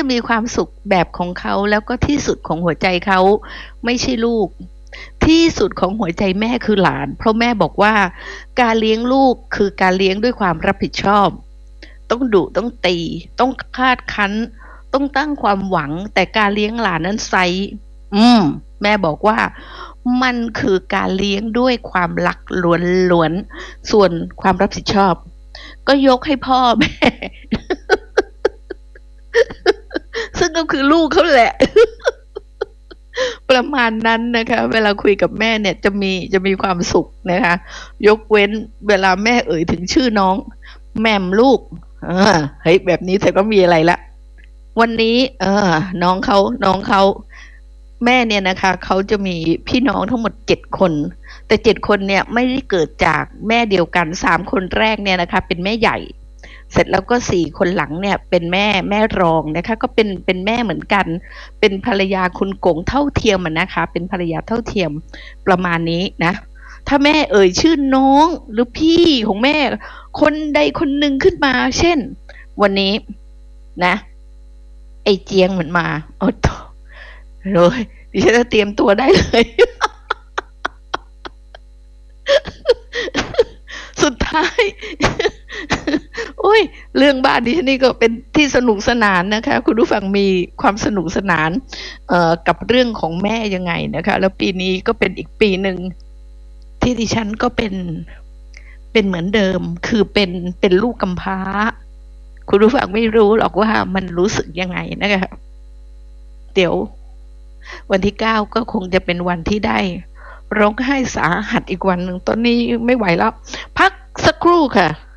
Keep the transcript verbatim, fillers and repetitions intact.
จะมีความสุขแบบของเขาแล้วก็ที่สุดของหัวใจเขาไม่ใช่ลูกที่สุดของหัวใจแม่คือหลานเพราะแม่บอกว่าการเลี้ยงลูกคือการเลี้ยงด้วยความรับผิดชอบต้องดุต้องตีต้องคาดคั้นต้องตั้งความหวังแต่การเลี้ยงหลานนั้นไซอืมแม่บอกว่ามันคือการเลี้ยงด้วยความรักล้วนๆส่วนความรับผิดชอบก็ยกให้พ่อแม่ซึ่งก็คือลูกเขาแหละประมาณนั้นนะคะเวลาคุยกับแม่เนี่ยจะมีจะมีความสุขนะคะยกเว้นเวลาแม่เอ่ยถึงชื่อน้องแหม่มลูกเออเฮ้ยแบบนี้แต่ก็มีอะไรละวันนี้เออน้องเขาน้องเขาแม่เนี่ยนะคะเขาจะมีพี่น้องทั้งหมดเจ็ดคนแต่เจ็ดคนเนี่ยไม่ได้เกิดจากแม่เดียวกันสามคนแรกเนี่ยนะคะเป็นแม่ใหญ่เสร็จแล้วก็สี่คนหลังเนี่ยเป็นแม่แม่รองนะคะก็เป็นเป็นแม่เหมือนกันเป็นภรรยาคุณกงเท่าเทียมนะคะเป็นภรรยาเท่าเทียมประมาณนี้นะถ้าแม่เอ่ยชื่อน้องหรือพี่ของแม่คนใดคนหนึ่งขึ้นมาเช่นวันนี้นะไอเจียงเหมือนมาโอ้โหเลยดิฉันจะเตรียมตัวได้เลย สุดท้ายโอ้ยเรื่องบ้านดิฉันนี่ก็เป็นที่สนุกสนานนะคะคุณผู้ฟังมีความสนุกสนานเอ่อกับเรื่องของแม่ยังไงนะคะแล้วปีนี้ก็เป็นอีกปีหนึ่งที่ดิฉันก็เป็นเป็นเหมือนเดิมคือเป็นเป็นลูกกำพร้าคุณผู้ฟังไม่รู้หรอกว่ามันรู้สึกยังไงนะคะเดี๋ยววันที่เก้าก็คงจะเป็นวันที่ได้ร้องไห้สาหัสอีกวันหนึ่งตอนนี้ไม่ไหวแล้วพักสักครู่ค่ะ